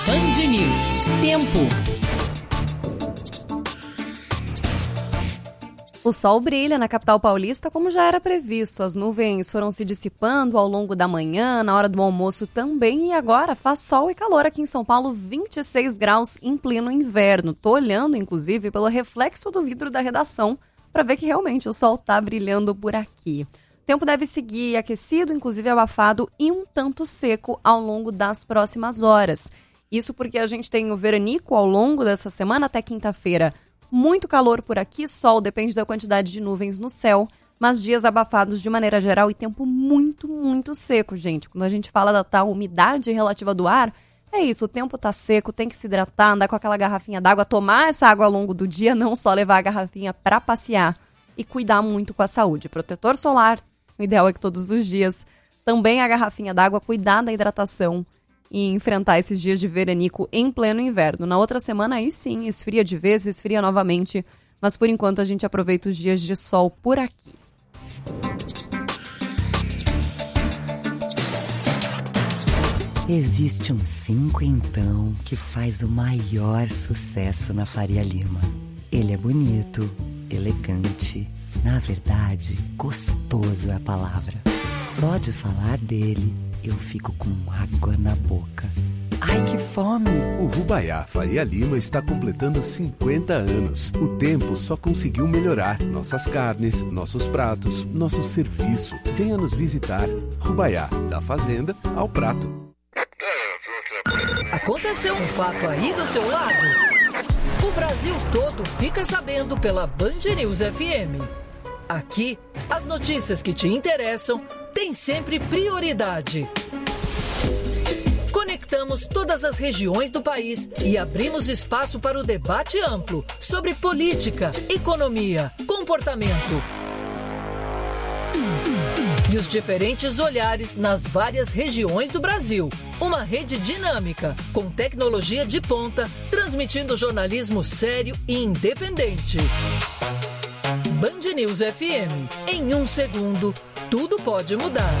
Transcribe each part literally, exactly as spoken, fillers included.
Band News. Tempo. O sol brilha na capital paulista como já era previsto. As nuvens foram se dissipando ao longo da manhã, na hora do almoço também. E agora faz sol e calor aqui em São Paulo, vinte e seis graus em pleno inverno. Tô olhando, inclusive, pelo reflexo do vidro da redação para ver que realmente o sol tá brilhando por aqui. O tempo deve seguir aquecido, inclusive abafado e um tanto seco ao longo das próximas horas. Isso porque a gente tem o veranico ao longo dessa semana até quinta-feira. Muito calor por aqui, sol, depende da quantidade de nuvens no céu, mas dias abafados de maneira geral e tempo muito, muito seco, gente. Quando a gente fala da tal umidade relativa do ar, é isso, o tempo tá seco, tem que se hidratar, andar com aquela garrafinha d'água, tomar essa água ao longo do dia, não só levar a garrafinha para passear e cuidar muito com a saúde. Protetor solar, o ideal é que todos os dias, também a garrafinha d'água, cuidar da hidratação e enfrentar esses dias de veranico em pleno inverno. Na outra semana, aí sim, esfria de vez, esfria novamente, mas por enquanto a gente aproveita os dias de sol por aqui. Existe um cinco então que faz o maior sucesso na Faria Lima. Ele é bonito, elegante, na verdade, gostoso é a palavra. Só de falar dele, eu fico com água na boca. Ai, que fome! O Rubaiá Faria Lima está completando cinquenta anos. O tempo só conseguiu melhorar. Nossas carnes, nossos pratos, nosso serviço. Venha nos visitar. Rubaiá, da fazenda ao prato. Aconteceu um fato aí do seu lado? O Brasil todo fica sabendo pela Band News F M. Aqui, as notícias que te interessam têm sempre prioridade. Conectamos todas as regiões do país e abrimos espaço para o debate amplo sobre política, economia, comportamento e os diferentes olhares nas várias regiões do Brasil. Uma rede dinâmica, com tecnologia de ponta, transmitindo jornalismo sério e independente. Band News F M. Em um segundo, tudo pode mudar.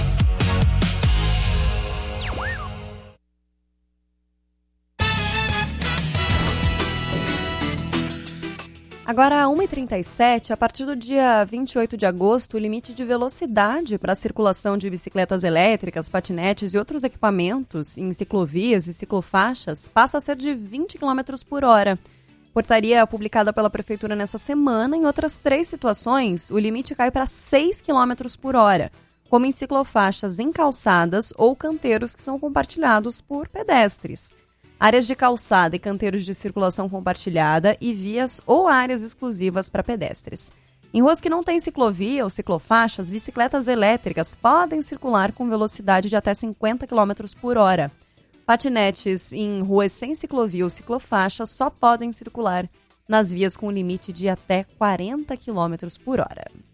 Agora, uma e trinta e sete, a partir do dia vinte e oito de agosto, o limite de velocidade para a circulação de bicicletas elétricas, patinetes e outros equipamentos em ciclovias e ciclofaixas passa a ser de vinte quilômetros por hora. Portaria publicada pela Prefeitura nessa semana, em outras três situações, o limite cai para seis quilômetros por hora, como em ciclofaixas em calçadas ou canteiros que são compartilhados por pedestres. Áreas de calçada e canteiros de circulação compartilhada e vias ou áreas exclusivas para pedestres. Em ruas que não têm ciclovia ou ciclofaixas, bicicletas elétricas podem circular com velocidade de até cinquenta quilômetros por hora. Patinetes em ruas sem ciclovia ou ciclofaixa só podem circular nas vias com limite de até quarenta quilômetros por hora.